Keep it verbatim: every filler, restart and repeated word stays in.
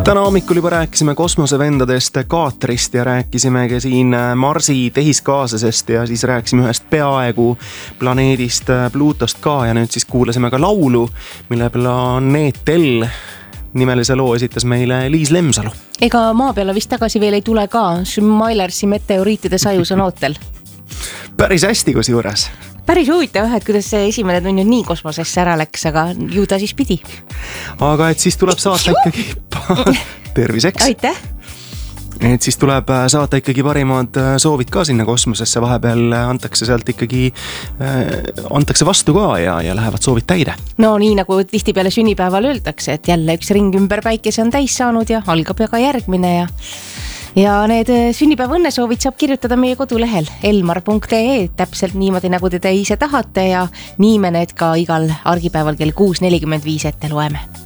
Täna hommikul juba rääkisime kosmosevendadest Kaatrist ja rääkisime ka siin Marsi tehiskaaslasest ja siis rääkisime ühest peaaegu planeedist Pluutost ka ja nüüd siis kuulasime ka laulu, mille Planeetel nimelise loo esitas meile Liis Lemsalu. Ega maa peale vist tagasi veel ei tule ka, Schmeilersi meteoriitide sajus on ootel. Päris hästi kus juures. Päris huvitav, et kuidas see esimene tund nüüd nii kosmosesse ära läks, aga ju ta siis pidi. Aga et siis tuleb saata ikkagi terviseks. Aitäh! Et siis tuleb saata ikkagi parimad soovid ka sinna kosmosesse, vahepeal antakse sealt ikkagi äh, antakse vastu ka ja, ja lähevad soovid täide. No nii nagu tihtipeale sünnipäeval öeldakse, et jälle üks ring ümber päikese on täis saanud ja algab ja ka järgmine ja Ja need sünnipäeva õnnesoovid saab kirjutada meie kodulehel elmar punkt ee täpselt niimoodi nagu te ise tahate ja nii me need ka igal argipäeval kell kuus nelikümmend viis ette loeme.